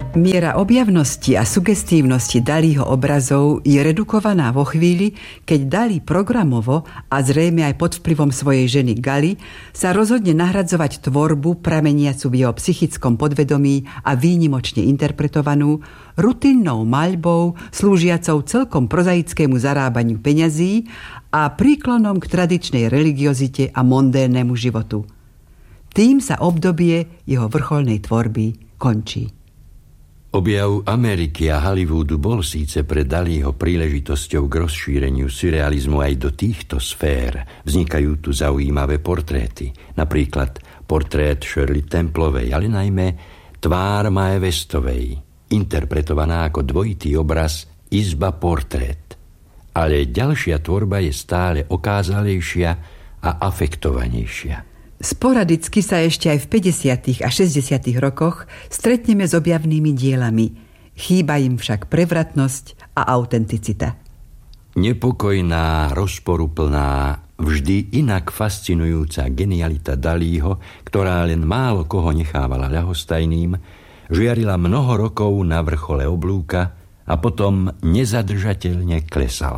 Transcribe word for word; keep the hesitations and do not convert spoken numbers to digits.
Miera objavnosti a sugestívnosti Dalího obrazov je redukovaná vo chvíli, keď Dalí programovo a zrejme aj pod vplyvom svojej ženy Gali sa rozhodne nahradzovať tvorbu prameniacu v jeho psychickom podvedomí a výnimočne interpretovanú rutinnou maľbou, slúžiacou celkom prozaickému zarábaniu peňazí a príklonom k tradičnej religiozite a mondénnemu životu. Tým sa obdobie jeho vrcholnej tvorby končí. Objav Ameriky a Hollywoodu bol síce pre Dalího príležitosťou k rozšíreniu surrealizmu aj do týchto sfér. Vznikajú tu zaujímavé portréty, napríklad portrét Shirley Templovej, ale najmä tvár Mae Westovej, interpretovaná ako dvojitý obraz Izba portrét. Ale ďalšia tvorba je stále okázalejšia a afektovanejšia. Sporadicky sa ešte aj v päťdesiatych a šesťdesiatych rokoch stretneme s objavnými dielami. Chýba im však prevratnosť a autenticita. Nepokojná, rozporuplná, vždy inak fascinujúca genialita Dalího, ktorá len málo koho nechávala ľahostajným, žiarila mnoho rokov na vrchole oblúka a potom nezadržateľne klesala.